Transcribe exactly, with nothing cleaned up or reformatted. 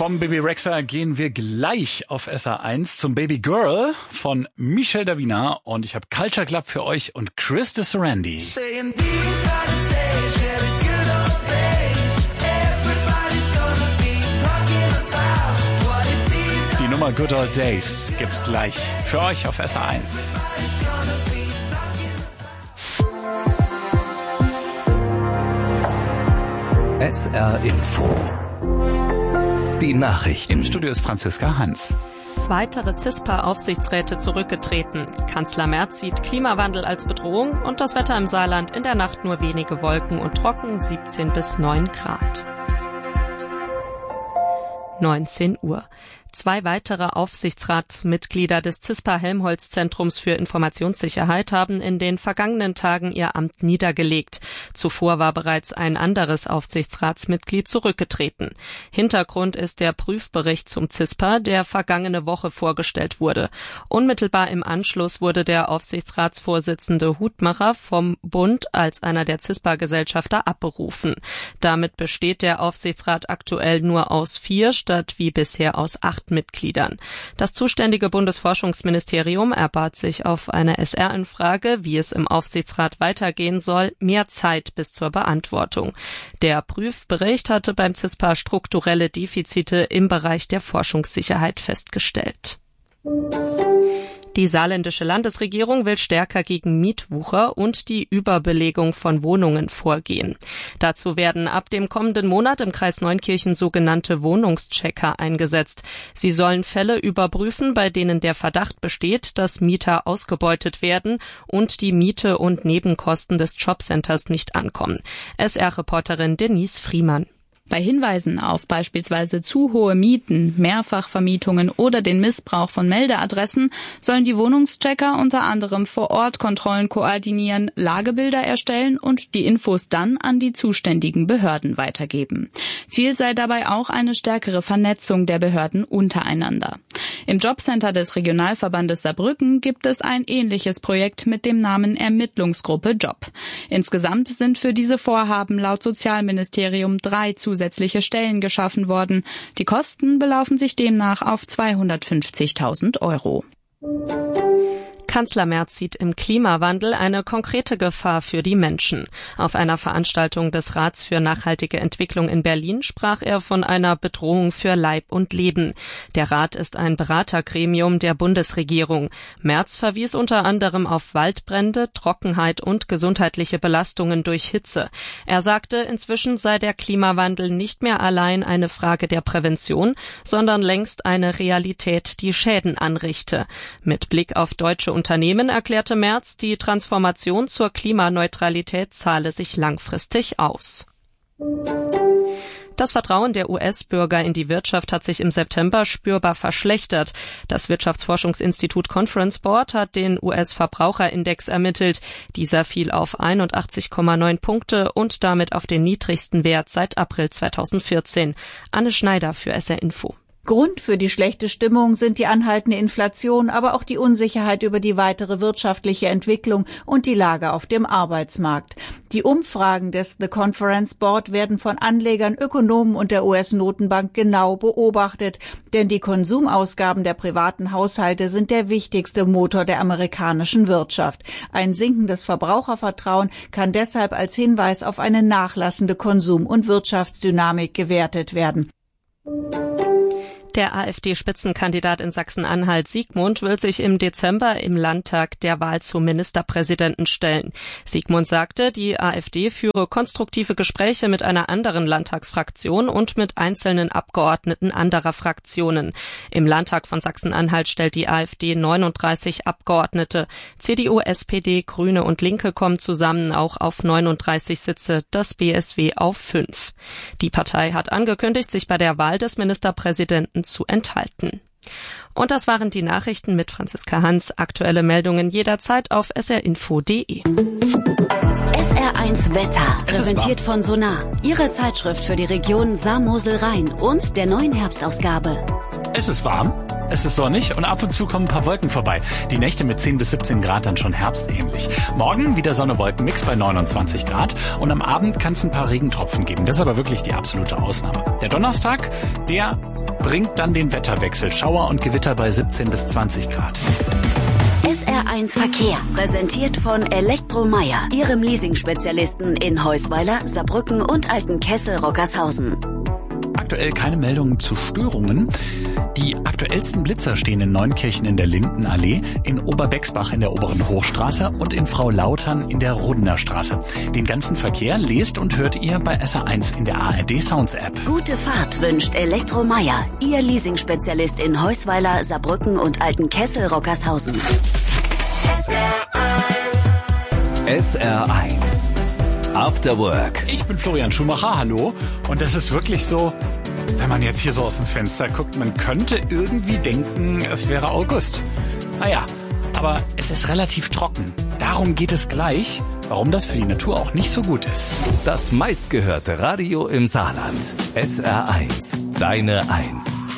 Vom Baby Rexha gehen wir gleich auf S R eins zum Baby Girl von Michel Davina. Und ich habe Culture Club für euch und Chris de Sarandi. Die Nummer Good Old Days gibt's gleich für euch auf S R eins. S R Info. Die Nachrichten. Im Studio ist Franziska Hans. Weitere CISPA-Aufsichtsräte zurückgetreten. Kanzler Merz sieht Klimawandel als Bedrohung und das Wetter im Saarland in der Nacht nur wenige Wolken und trocken, siebzehn bis neun Grad. neunzehn Uhr. Zwei weitere Aufsichtsratsmitglieder des CISPA-Helmholtz-Zentrums für Informationssicherheit haben in den vergangenen Tagen ihr Amt niedergelegt. Zuvor war bereits ein anderes Aufsichtsratsmitglied zurückgetreten. Hintergrund ist der Prüfbericht zum CISPA, der vergangene Woche vorgestellt wurde. Unmittelbar im Anschluss wurde der Aufsichtsratsvorsitzende Hutmacher vom Bund als einer der CISPA-Gesellschafter abberufen. Damit besteht der Aufsichtsrat aktuell nur aus vier statt wie bisher aus acht Mitgliedern. Das zuständige Bundesforschungsministerium erbat sich auf eine S R-Anfrage, wie es im Aufsichtsrat weitergehen soll, mehr Zeit bis zur Beantwortung. Der Prüfbericht hatte beim CISPA strukturelle Defizite im Bereich der Forschungssicherheit festgestellt. Die saarländische Landesregierung will stärker gegen Mietwucher und die Überbelegung von Wohnungen vorgehen. Dazu werden ab dem kommenden Monat im Kreis Neunkirchen sogenannte Wohnungschecker eingesetzt. Sie sollen Fälle überprüfen, bei denen der Verdacht besteht, dass Mieter ausgebeutet werden und die Miete und Nebenkosten des Jobcenters nicht ankommen. S R-Reporterin Denise Friemann. Bei Hinweisen auf beispielsweise zu hohe Mieten, Mehrfachvermietungen oder den Missbrauch von Meldeadressen sollen die Wohnungschecker unter anderem vor Ort Kontrollen koordinieren, Lagebilder erstellen und die Infos dann an die zuständigen Behörden weitergeben. Ziel sei dabei auch eine stärkere Vernetzung der Behörden untereinander. Im Jobcenter des Regionalverbandes Saarbrücken gibt es ein ähnliches Projekt mit dem Namen Ermittlungsgruppe Job. Insgesamt sind für diese Vorhaben laut Sozialministerium drei zusätzliche Stellen geschaffen worden. Die Kosten belaufen sich demnach auf zweihundertfünfzigtausend Euro. Kanzler Merz sieht im Klimawandel eine konkrete Gefahr für die Menschen. Auf einer Veranstaltung des Rats für nachhaltige Entwicklung in Berlin sprach er von einer Bedrohung für Leib und Leben. Der Rat ist ein Beratergremium der Bundesregierung. Merz verwies unter anderem auf Waldbrände, Trockenheit und gesundheitliche Belastungen durch Hitze. Er sagte, inzwischen sei der Klimawandel nicht mehr allein eine Frage der Prävention, sondern längst eine Realität, die Schäden anrichte. Mit Blick auf deutsche Unternehmen erklärte Merz, die Transformation zur Klimaneutralität zahle sich langfristig aus. Das Vertrauen der U S-Bürger in die Wirtschaft hat sich im September spürbar verschlechtert. Das Wirtschaftsforschungsinstitut Conference Board hat den U S-Verbraucherindex ermittelt. Dieser fiel auf einundachtzig Komma neun Punkte und damit auf den niedrigsten Wert seit April zweitausendvierzehn. Anne Schneider für S R Info. Grund für die schlechte Stimmung sind die anhaltende Inflation, aber auch die Unsicherheit über die weitere wirtschaftliche Entwicklung und die Lage auf dem Arbeitsmarkt. Die Umfragen des The Conference Board werden von Anlegern, Ökonomen und der U S-Notenbank genau beobachtet, denn die Konsumausgaben der privaten Haushalte sind der wichtigste Motor der amerikanischen Wirtschaft. Ein sinkendes Verbrauchervertrauen kann deshalb als Hinweis auf eine nachlassende Konsum- und Wirtschaftsdynamik gewertet werden. Der AfD-Spitzenkandidat in Sachsen-Anhalt Siegmund will sich im Dezember im Landtag der Wahl zum Ministerpräsidenten stellen. Siegmund sagte, die AfD führe konstruktive Gespräche mit einer anderen Landtagsfraktion und mit einzelnen Abgeordneten anderer Fraktionen. Im Landtag von Sachsen-Anhalt stellt die AfD neununddreißig Abgeordnete. C D U, S P D, Grüne und Linke kommen zusammen auch auf neununddreißig Sitze, das B S W auf fünf. Die Partei hat angekündigt, sich bei der Wahl des Ministerpräsidenten zu enthalten. Und das waren die Nachrichten mit Franziska Hans. Aktuelle Meldungen jederzeit auf s r info punkt d e. S R eins Wetter, präsentiert von Sonar, Ihre Zeitschrift für die Region Saar-Mosel-Rhein und der neuen Herbstausgabe. Es ist warm, es ist sonnig und ab und zu kommen ein paar Wolken vorbei. Die Nächte mit zehn bis siebzehn Grad dann schon herbstähnlich. Morgen wieder Sonne-Wolken-Mix bei neunundzwanzig Grad und am Abend kann es ein paar Regentropfen geben. Das ist aber wirklich die absolute Ausnahme. Der Donnerstag, der bringt dann den Wetterwechsel. Schauer und Gewitter bei siebzehn bis zwanzig Grad. S R eins Verkehr, präsentiert von Elektromeier, Ihrem Leasing-Spezialisten in Heusweiler, Saarbrücken und Altenkessel-Rockershausen. Aktuell keine Meldungen zu Störungen. Die aktuellsten Blitzer stehen in Neunkirchen in der Lindenallee, in Oberbexbach in der Oberen Hochstraße und in Frau-Lautern in der Rodener Straße. Den ganzen Verkehr lest und hört ihr bei S R eins in der A R D Sounds App. Gute Fahrt wünscht Elektromeier, Ihr Leasing-Spezialist in Heusweiler, Saarbrücken und Altenkessel-Rockershausen. S R eins. S R eins. After Work. Ich bin Florian Schumacher, hallo. Und das ist wirklich so, wenn man jetzt hier so aus dem Fenster guckt, man könnte irgendwie denken, es wäre August. Naja, aber es ist relativ trocken. Darum geht es gleich, warum das für die Natur auch nicht so gut ist. Das meistgehörte Radio im Saarland. S R eins. Deine Eins.